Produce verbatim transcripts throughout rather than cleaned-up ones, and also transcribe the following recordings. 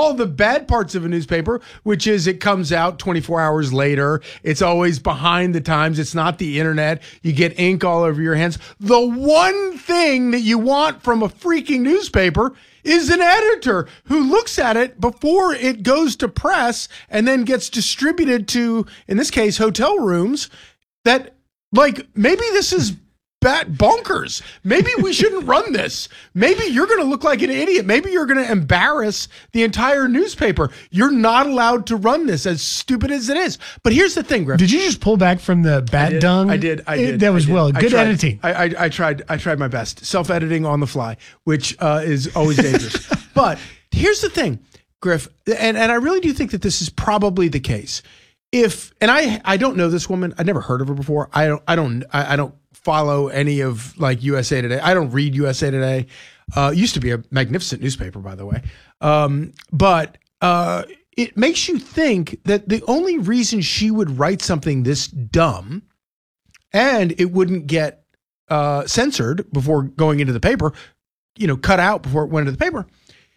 all the bad parts of a newspaper, which is it comes out twenty-four hours later. It's always behind the times. It's not the internet. You get ink all over your hands. The one thing that you want from a freaking newspaper is an editor who looks at it before it goes to press and then gets distributed to, in this case, hotel rooms. That, like, maybe this is bat bonkers. Maybe we shouldn't run this. Maybe you're going to look like an idiot. Maybe you're going to embarrass the entire newspaper. You're not allowed to run this, as stupid as it is. But here's the thing, Griff. Did you just pull back from the bat I did, dung? I did. I did. It, that was I did. well. I Good tried, editing. I, I, I tried. I tried my best. Self-editing on the fly, which uh, is always dangerous. But here's the thing, Griff, and, and I really do think that this is probably the case. If and I I don't know this woman. I've never heard of her before. I don't I don't I, I don't follow any of like U S A Today. I don't read U S A Today. Uh, used to be a magnificent newspaper, by the way. Um, but uh, it makes you think that the only reason she would write something this dumb and it wouldn't get uh, censored before going into the paper, you know, cut out before it went into the paper,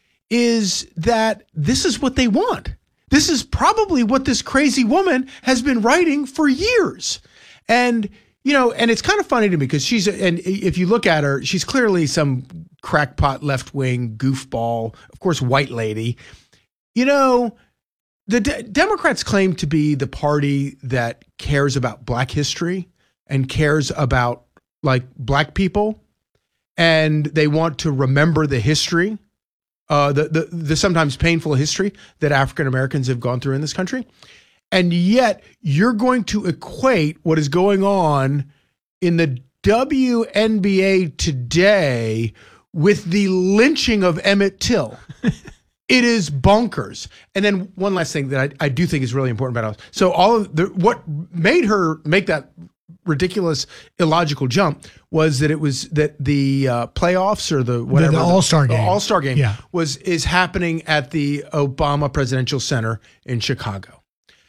is that this is what they want. This is probably what this crazy woman has been writing for years. And, you know, and it's kind of funny to me because she's, and if you look at her, she's clearly some crackpot left-wing goofball, of course, white lady. You know, the de- Democrats claim to be the party that cares about Black history and cares about, like, Black people. And they want to remember the history. Uh, the, the the sometimes painful history that African Americans have gone through in this country. And yet you're going to equate what is going on in the W N B A today with the lynching of Emmett Till. It is bonkers. And then one last thing that I, I do think is really important about us. So all of the, what made her make that ridiculous, illogical jump was that it was that the uh, playoffs or the whatever the, the All-Star game, the All-Star game yeah. was is happening at the Obama Presidential Center in Chicago.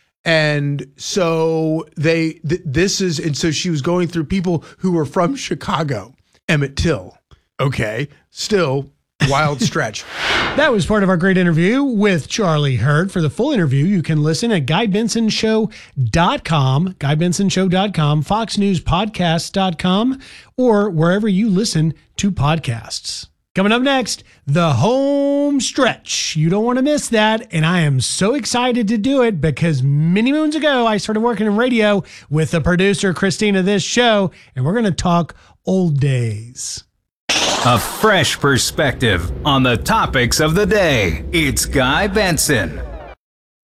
And so they th- this is and so she was going through people who were from Chicago. Emmett Till. Okay, still wild stretch. That was part of our great interview with Charlie Hurt. For the full interview, you can listen at guy benson show dot com, guy benson show dot com, fox news podcasts dot com, or wherever you listen to podcasts. Coming up next, the home stretch. You don't want to miss that, and I am so excited to do it because many moons ago, I started working in radio with the producer, Christina, of this show, and we're going to talk old days. A fresh perspective on the topics of the day. It's Guy Benson.